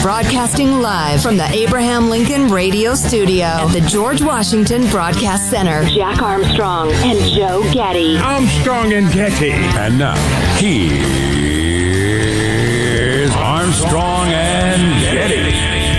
broadcasting live from the Abraham Lincoln Radio Studio at the George Washington Broadcast Center. Jack Armstrong and Joe Getty. Armstrong and Getty. And now, here's Armstrong and Getty.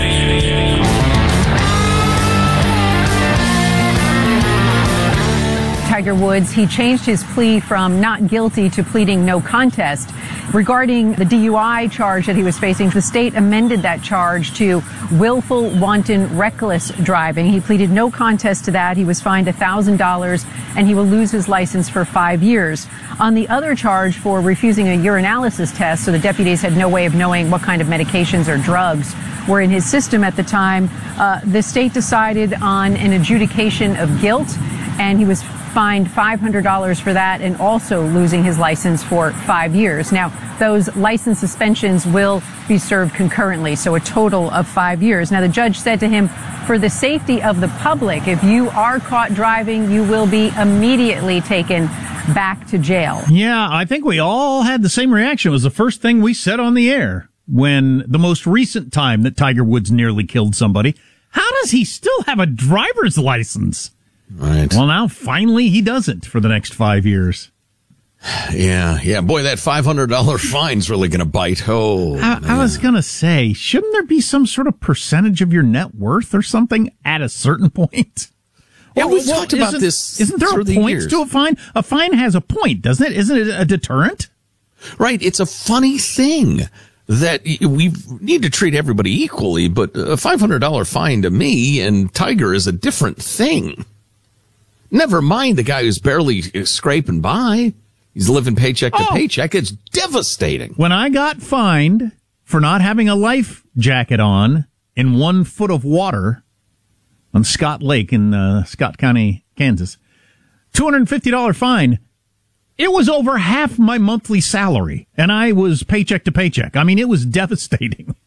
Tiger Woods, he changed his plea from not guilty to pleading no contest. Regarding the DUI charge that he was facing, the state amended that charge to willful, wanton, reckless driving. He pleaded no contest to that. He was fined $1,000, and he will lose his license for 5 years. On the other charge for refusing a urinalysis test, so the deputies had no way of knowing what kind of medications or drugs were in his system at the time, the state decided on an adjudication of guilt, and he was fined $500 for that and also losing his license for 5 years. Now, those license suspensions will be served concurrently, so a total of 5 years. Now, the judge said to him, for the safety of the public, if you are caught driving, you will be immediately taken back to jail. Yeah, I think we all had the same reaction. It was the first thing we said on the air when the most recent time that Tiger Woods nearly killed somebody. How does he still have a driver's license? Right. Well, now finally he doesn't for the next 5 years. Yeah. Boy, that $500 fine's really going to bite. I was going to say, shouldn't there be some sort of percentage of your net worth or something at a certain point? Yeah, we've talked about this. Isn't there a point to a fine? A fine has a point, doesn't it? Isn't it a deterrent? Right. It's a funny thing that we need to treat everybody equally, but a $500 fine to me and Tiger is a different thing. Never mind the guy who's barely scraping by. He's living paycheck to paycheck. It's devastating. When I got fined for not having a life jacket on in 1 foot of water on Scott Lake in Scott County, Kansas, $250 fine, it was over half my monthly salary, and I was paycheck to paycheck. I mean, it was devastating.